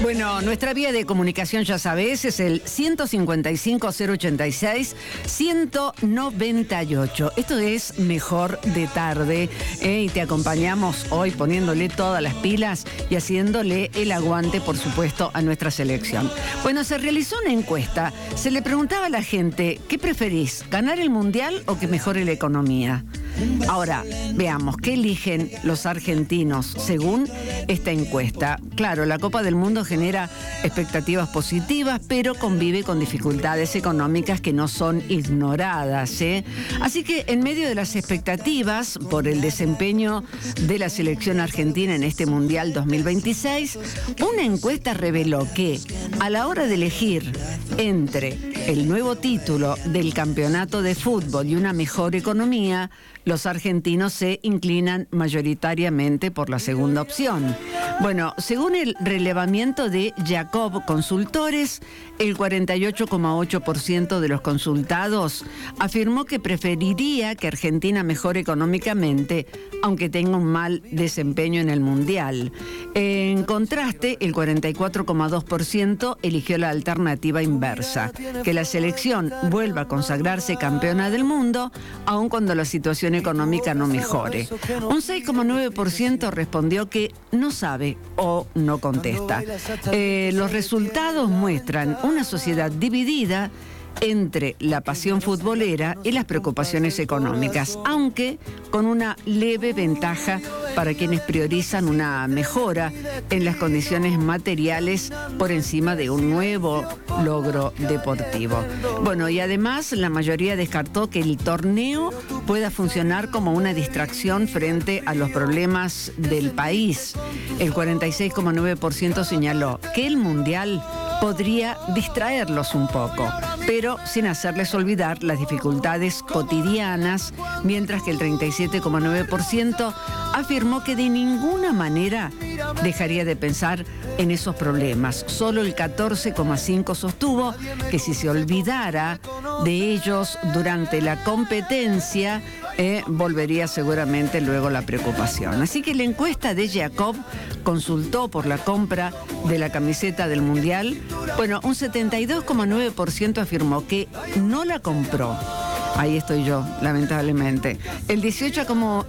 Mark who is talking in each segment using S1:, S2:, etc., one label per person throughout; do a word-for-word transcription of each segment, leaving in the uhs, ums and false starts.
S1: Bueno, nuestra vía de comunicación, ya sabés, es el ciento cincuenta y cinco, cero ochenta y seis, ciento noventa y ocho. Esto es Mejor de Tarde, ¿eh? Y te acompañamos hoy poniéndole todas las pilas y haciéndole el aguante, por supuesto, a nuestra selección. Bueno, se realizó una encuesta. Se le preguntaba a la gente, ¿qué preferís, ganar el Mundial o que mejore la economía? Ahora, veamos, ¿qué eligen los argentinos según esta encuesta? Claro, la Copa del Mundo genera expectativas positivas, pero convive con dificultades económicas que no son ignoradas, ¿eh? Así que en medio de las expectativas por el desempeño de la selección argentina en este Mundial dos mil veintiséis, una encuesta reveló que a la hora de elegir entre el nuevo título del campeonato de fútbol y una mejor economía, los argentinos se inclinan mayoritariamente por la segunda opción. Bueno, según el relevamiento de Jacob Consultores, el cuarenta y ocho coma ocho por ciento de los consultados afirmó que preferiría que Argentina mejore económicamente, aunque tenga un mal desempeño en el Mundial. En contraste, el cuarenta y cuatro coma dos por ciento eligió la alternativa inversa, que la selección vuelva a consagrarse campeona del mundo, aun cuando la situación económica no mejore. Un seis coma nueve por ciento respondió que no sabe o no contesta. Eh, los resultados muestran una sociedad dividida entre la pasión futbolera y las preocupaciones económicas, aunque con una leve ventaja para quienes priorizan una mejora en las condiciones materiales por encima de un nuevo logro deportivo. Bueno, y además la mayoría descartó que el torneo pueda funcionar como una distracción frente a los problemas del país. El cuarenta y seis coma nueve por ciento señaló que el Mundial podría distraerlos un poco, pero sin hacerles olvidar las dificultades cotidianas, mientras que el treinta y siete coma nueve por ciento afirmó que de ninguna manera dejaría de pensar en esos problemas. Solo el catorce coma cinco por ciento sostuvo que si se olvidara de ellos durante la competencia, eh, volvería seguramente luego la preocupación. Así que la encuesta de Jacob consultó por la compra de la camiseta del Mundial. Bueno, un setenta y dos coma nueve por ciento afirmó que no la compró. Ahí estoy yo, lamentablemente. El dieciocho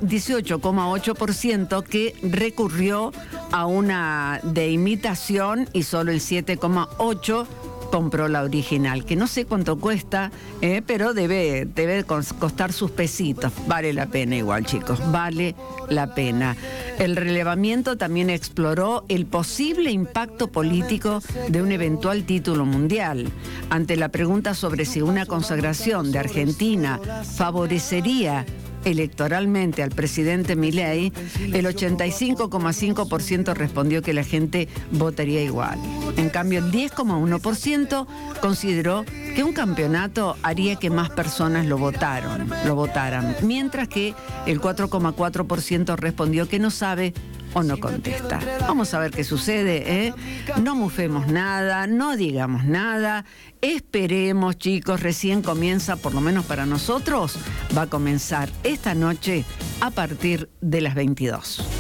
S1: coma ocho por ciento que recurrió a una de imitación y solo el siete coma ocho por ciento compró la original, que no sé cuánto cuesta, eh, pero debe, debe costar sus pesitos. Vale la pena igual, chicos, vale la pena. El relevamiento también exploró el posible impacto político de un eventual título mundial. Ante la pregunta sobre si una consagración de Argentina favorecería electoralmente al presidente Milei, el ochenta y cinco coma cinco por ciento respondió que la gente votaría igual. En cambio, el diez coma uno por ciento consideró que un campeonato haría que más personas lo votaron, lo votaran, mientras que el cuatro coma cuatro por ciento respondió que no sabe o no contesta. Vamos a ver qué sucede, ¿eh? No mufemos nada, no digamos nada, esperemos, chicos, recién comienza, por lo menos para nosotros, va a comenzar esta noche a partir de las veintidós.